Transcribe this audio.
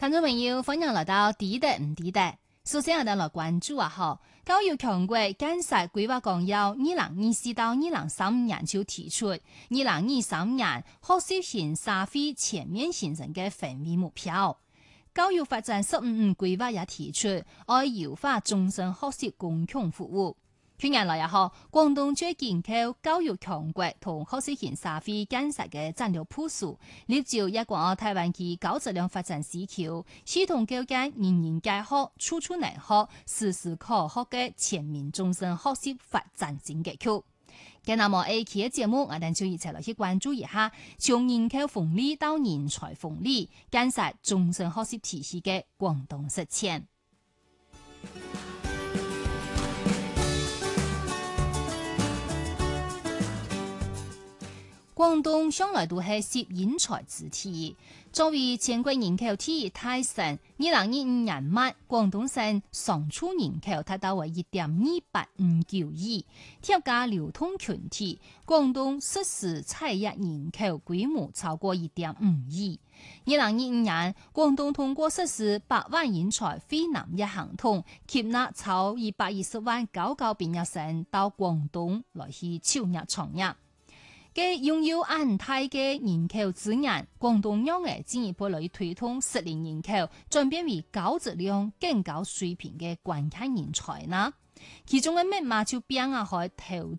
聽眾朋友，歡迎來到抵得唔抵得。首先我哋來關注教育強國建設規劃綱要2024到2035年就提出2023年學習型社會全面形成嘅分位目標。教育發展15規劃也提出要優化終身學習公共服務。去年來廣東最研究教育強國同學習型社會建設嘅戰略部署，依照一國台灣嘅高質量發展需求，系統構建人人皆學、處處能學、時時可學嘅全面終身學習發展新格局。咁那麼 A 期嘅節目，我哋就一齊來去關注一下，從人口紅利到人才紅利，建設終身學習體系嘅廣東實踐。廣東向來都係攝人才之地，作為全國人口第一大省，2025年末，廣東省常住人口達到為1.2859億，貼加流通群體，廣東實時產業人口規模超過1.5億。2025年，廣東通過實施100萬人才非南一行通，吸納超210萬高校畢業生到廣東來去就業創業。嘅擁有安泰嘅人口資源，廣東央嘅進一步來推動適齡人口轉變為高質量、更高水平嘅關鍵人才啦。其中嘅密碼就變係投